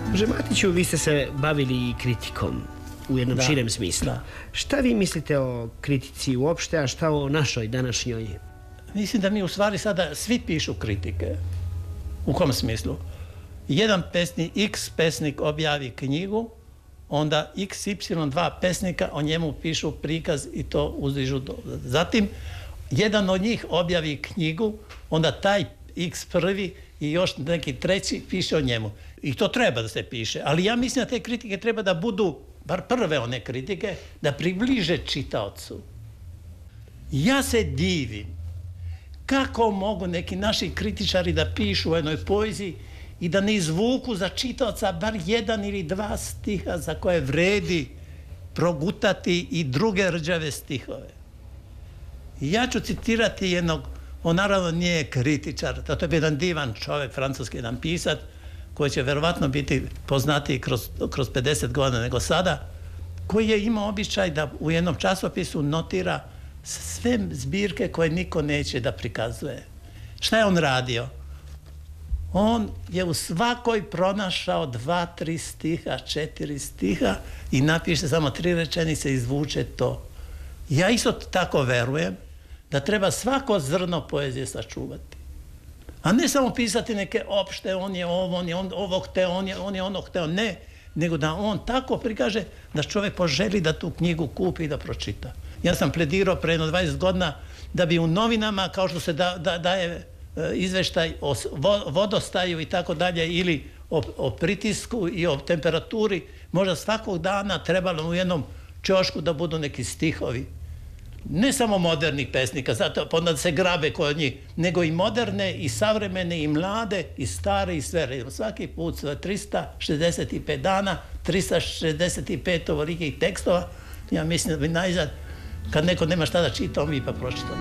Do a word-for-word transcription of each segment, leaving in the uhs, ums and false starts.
Že Matiću, vi ste se bavili i kritikom u jednom da, širem smislu. Da. Šta vi mislite o kritici uopšte, a šta o našoj današnjoj? Mislim da mi u stvari sada svi pišu kritike. U kom smislu? Jedan pesnik, X pesnik objavi knjigu, onda iks ipsilon dva pesnika o njemu pišu prikaz i to uzdižu do... Zatim, jedan od njih objavi knjigu, onda taj X prvi i još neki treći piše o njemu. I to treba da se piše. Ali ja mislim da te kritike treba da budu, bar prve one kritike, da približe čitaocu. Ja se divim kako mogu neki naši kritičari da pišu u jednoj poeziji i da ne izvuku za čitaoca bar jedan ili dva stiha za koje vredi progutati i druge rđave stihove. Ja ću citirati jednog, on naravno nije kritičar, to je jedan divan čovjek, francuski jedan pisac, koji će verovatno biti poznatiji kroz, kroz pedeset godina nego sada, koji je imao običaj da u jednom časopisu notira sve zbirke koje niko neće da prikazuje. Šta je on radio? On je u svakoj pronašao dva, tri stiha, četiri stiha i napiše samo tri rečenice i izvuče to. Ja isto tako verujem da treba svako zrno poezije sačuvati. A ne samo pisati neke opšte, on je ovo, on je on, ovog te, on je, on je onog te, ne, nego da on tako prikaže da čovjek poželi da tu knjigu kupi i da pročita. Ja sam pledirao pre jedno dvadeset godina da bi u novinama, kao što se da, da, daje izveštaj o vodostaju i tako dalje, ili o, o pritisku i o temperaturi, možda svakog dana trebalo u jednom ćošku da budu neki stihovi. Ne samo modernih pesnika, zato onda se grabe kod njih, nego i moderne, i savremene, i mlade, i stare, i sve. Svaki put trista šezdeset pet dana, trista šezdeset pet ovolikih tekstova, ja mislim da bi najzad, kad neko nema šta da čita, on bi pa pročitao.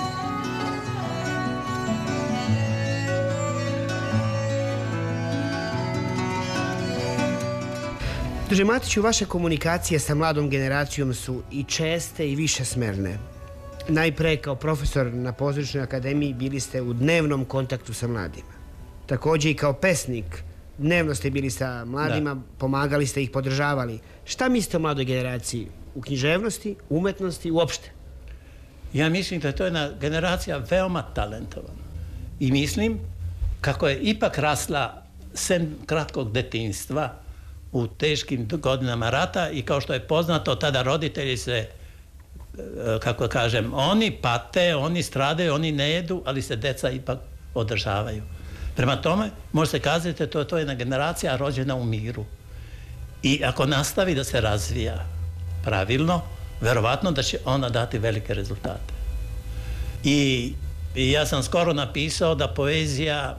Druže Matiću, vaše komunikacije sa mladom generacijom su i česte i višesmerne. Najpre, kao profesor na Pozorišnoj akademiji, bili ste u dnevnom kontaktu sa mladima. Također i kao pesnik, dnevno ste bili sa mladima, da. Pomagali ste ih, podržavali. Šta mislite o mladoj generaciji u književnosti, umetnosti, uopšte? Ja mislim da je to jedna generacija veoma talentovana. I mislim kako je ipak rasla sem kratkog detinjstva u teškim godinama rata i kao što je poznato, tada roditelji se, kako kažem, oni pate, oni stradaju, oni ne jedu, ali se deca ipak održavaju. Prema tome, može se kazati, to, to je jedna generacija rođena u miru. I ako nastavi da se razvija pravilno, verovatno da će ona dati velike rezultate. I, i ja sam skoro napisao da poezija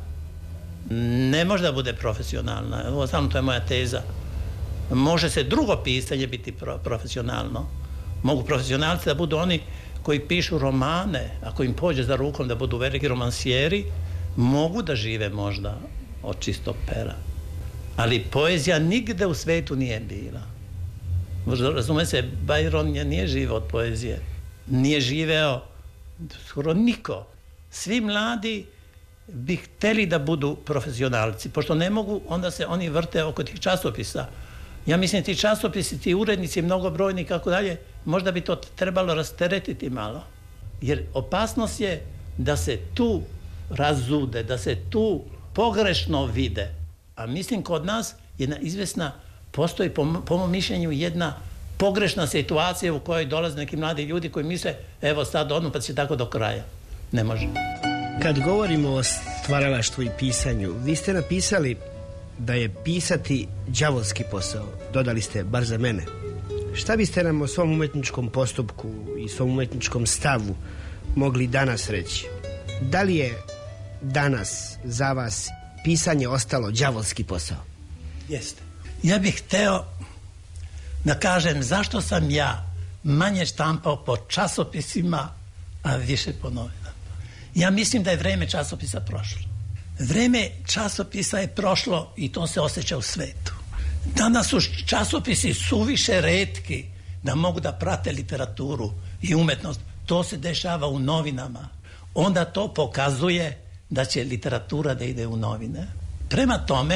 ne može da bude profesionalna. Ovo samo to je moja teza. Može se drugo pisanje biti pro, profesionalno. Mogu profesionalci da budu oni koji pišu romane, ako im pođe za rukom da budu veliki romansijeri, mogu da žive možda od čistog pera. Ali poezija nigde u svetu nije bila. Razume se, Byron nije živeo od poezije. Nije živeo skoro niko. Svi mladi bi hteli da budu profesionalci. Pošto ne mogu, onda se oni vrte oko tih časopisa. Ja mislim ti časopisi, ti urednici, mnogobrojni i kako dalje, možda bi to trebalo rasteretiti malo. Jer opasnost je da se tu razude, da se tu pogrešno vide. A mislim kod nas jedna izvesna, postoji po, po mom mišljenju jedna pogrešna situacija u kojoj dolaze neki mladi ljudi koji misle evo sad odmah pa će tako do kraja. Ne može. Kad govorimo o stvaralaštvu i pisanju, vi ste napisali da je pisati đavolski posao. Dodali ste, bar za mene. Šta biste nam o svom umetničkom postupku i svom umetničkom stavu mogli danas reći? Da li je danas za vas pisanje ostalo đavolski posao? Jeste. Ja bih hteo da kažem zašto sam ja manje štampao po časopisima, a više po novinama. Ja mislim da je vreme časopisa prošlo. Vreme časopisa je prošlo i to se osjeća u svetu. Danas su časopisi suviše retki da mogu da prate literaturu i umetnost. To se dešava u novinama. Onda to pokazuje da će literatura da ide u novine. Prema tome,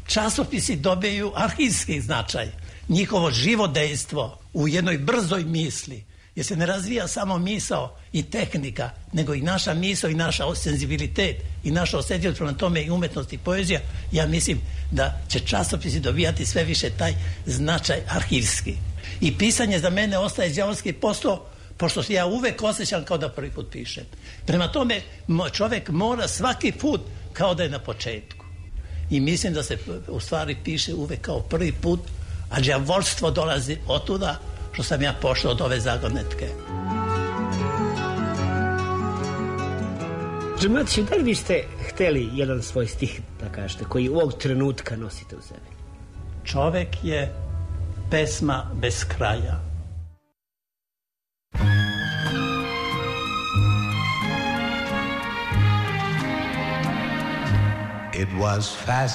časopisi dobiju arhivski značaj. Njihovo živo dejstvo u jednoj brzoj misli, jer se ne razvija samo misao i tehnika, nego i naša misao i naša senzibilitet i naša osjetljivost prema tome i umetnost i poezija. Ja mislim da će časopisi dobijati sve više taj značaj arhivski. I pisanje za mene ostaje đavolski posao, pošto se ja uvek osjećam kao da prvi put pišem. Prema tome čovjek mora svaki put kao da je na početku. I mislim da se u stvari piše uvek kao prvi put, a đavolstvo dolazi otuda što sam ja pošao od ove zagonetke. Džematiću, da li biste hteli jedan svoj stih da kažete, koji ovog trenutka nosite u sebi? Čovek je pesma bez kraja. It was fast